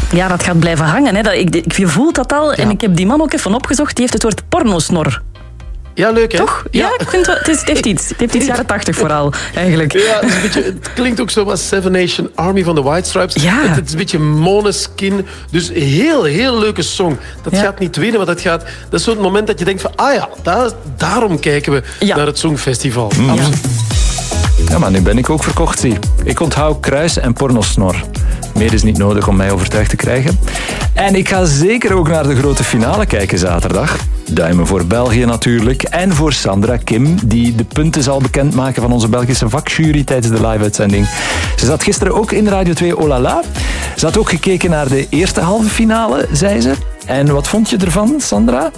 Ja, dat gaat blijven hangen. Hè. Je voelt dat al. Ja. En ik heb die man ook even opgezocht. Die heeft het woord pornosnor. Ja, leuk, hè? Toch? Ja, ik vind het heeft iets. Het heeft iets jaren 80 vooral, eigenlijk. Ja, het klinkt ook zo als Seven Nation Army van de White Stripes. Ja. Het is een beetje Måneskin. Dus heel leuke song. Dat gaat niet winnen, maar dat is zo'n moment dat je denkt van... daarom kijken we naar het Songfestival. Absoluut. Ja, maar nu ben ik ook verkocht, zie. Ik onthoud kruis en pornosnor. Meer is niet nodig om mij overtuigd te krijgen. En ik ga zeker ook naar de grote finale kijken zaterdag. Duimen voor België natuurlijk. En voor Sandra Kim, die de punten zal bekendmaken van onze Belgische vakjury tijdens de live-uitzending. Ze zat gisteren ook in Radio 2 Oh La La. Ze had ook gekeken naar de eerste halve finale, zei ze. En wat vond je ervan, Sandra?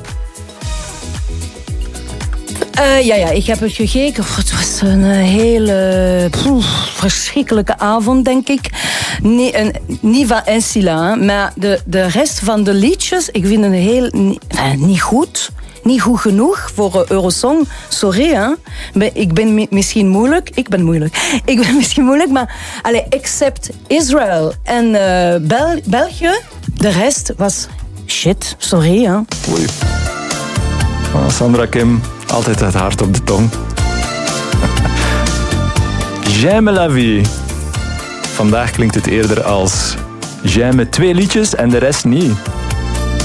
Ja, ik heb het gekeken. Het was een hele verschrikkelijke avond, denk ik. Niet van Ensila, maar de rest van de liedjes, ik vind het niet goed. Niet goed genoeg voor Eurosong. Sorry, hè. Ik ben misschien moeilijk. Ik ben misschien moeilijk, maar... except Israël en België, de rest was shit. Sorry, hè. Oei. Sandra Kim... Altijd het hart op de tong. J'aime la vie. Vandaag klinkt het eerder als... J'aime 2 liedjes en de rest niet.